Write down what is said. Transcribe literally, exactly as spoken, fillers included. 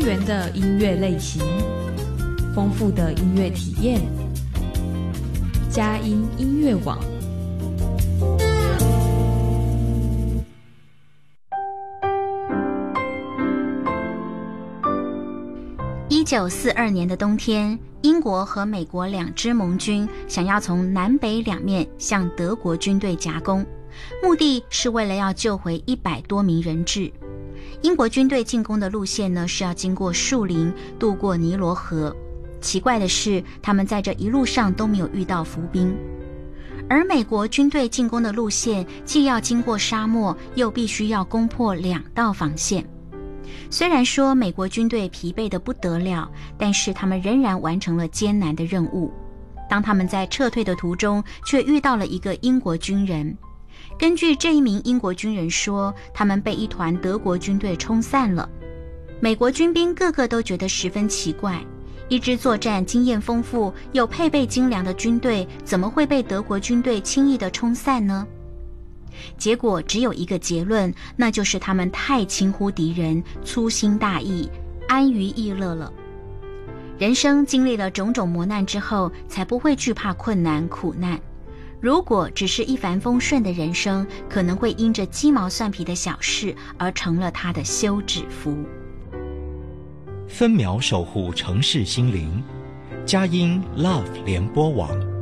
元的音乐类型，丰富的音乐体验。佳音音乐网。 一九四二年的冬天，英国和美国两支盟军想要从南北两面向德国军队夹攻，目的是为了要救回一百多名人质。英国军队进攻的路线呢，是要经过树林，渡过尼罗河。奇怪的是，他们在这一路上都没有遇到伏兵。而美国军队进攻的路线，既要经过沙漠，又必须要攻破两道防线。虽然说美国军队疲惫得不得了，但是他们仍然完成了艰难的任务。当他们在撤退的途中，却遇到了一个英国军人。根据这一名英国军人说，他们被一团德国军队冲散了。美国军兵个个都觉得十分奇怪，一支作战经验丰富又配备精良的军队，怎么会被德国军队轻易地冲散呢？结果只有一个结论，那就是他们太轻忽敌人，粗心大意，安于逸乐了。人生经历了种种磨难之后，才不会惧怕困难苦难。如果只是一帆风顺的人生，可能会因着鸡毛蒜皮的小事而成了他的休止符。 分秒守护城市心灵，佳音 Love 联播网。